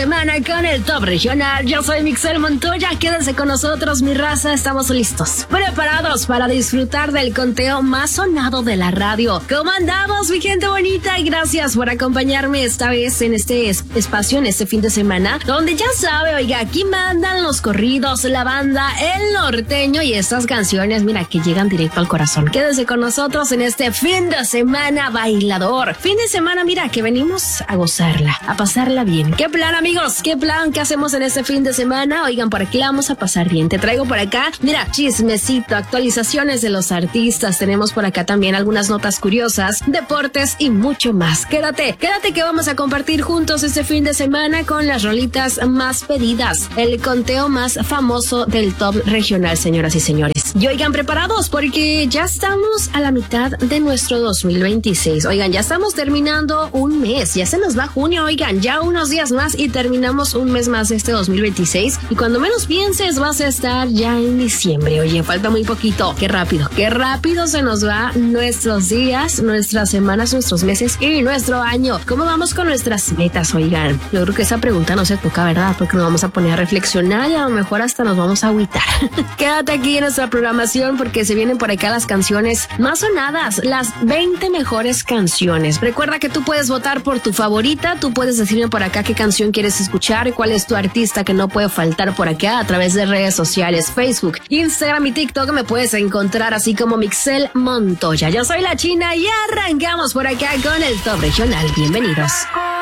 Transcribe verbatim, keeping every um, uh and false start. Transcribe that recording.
semana con el Top Regional. Yo soy Mixel Montoya, quédense con nosotros, mi raza, estamos listos, preparados para disfrutar del conteo más sonado de la radio. ¿Cómo andamos, mi gente bonita? Y gracias por acompañarme esta vez en este es- espacio, en este fin de semana, donde ya sabe, oiga, aquí mandan los corridos, la banda, el norteño y estas canciones, mira, que llegan directo al corazón. Quédense con nosotros en este fin de semana bailador. Fin de semana, mira, que venimos a gozarla, a pasarla bien. ¿Qué plan, amigos? ¿Qué plan? ¿Qué hacemos en este fin de semana? Oigan, por aquí la vamos a pasar bien. Te traigo por acá, mira, chismecito, actualizaciones de los artistas. Tenemos por acá también algunas notas curiosas, deportes y mucho más. Quédate, quédate que vamos a compartir juntos este fin de semana con las rolitas más pedidas, el conteo más famoso del Top Regional, señoras y señores. Y oigan, preparados porque ya estamos a la mitad de nuestro dos mil veintiséis. Oigan, ya estamos terminando un mes, ya se nos va junio, oigan, ya unos días más y terminamos un mes más este dos mil veintiséis. Y cuando menos pienses vas a estar ya en diciembre. Oye, falta muy poquito. Qué rápido, qué rápido se nos va nuestros días, nuestras semanas, nuestros meses y nuestro año. ¿Cómo vamos con nuestras metas, oigan? Yo creo que esa pregunta no se toca, ¿verdad? Porque nos vamos a poner a reflexionar y a lo mejor hasta nos vamos a agüitar. Quédate aquí en nuestra programación porque se vienen por acá las canciones más sonadas, las veinte mejores canciones. Recuerda que tú puedes votar por tu favorita, tú puedes decirme por acá qué canción quieres escuchar, cuál es tu artista que no puede faltar por acá a través de redes sociales, Facebook, Instagram y TikTok. Me puedes encontrar así como Mixel Montoya. Yo soy la China y arrancamos por acá con el Top Regional. Bienvenidos.